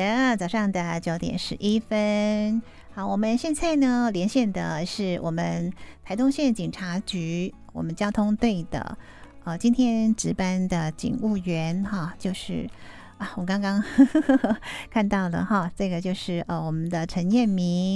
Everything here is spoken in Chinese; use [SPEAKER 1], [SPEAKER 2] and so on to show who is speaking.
[SPEAKER 1] 的，早上的9:11。好，我们现在呢连线的是我们台东县警察局我们交通队的今天值班的警务员哈，就是我刚刚看到了哈，这个就是我们的陈彦明。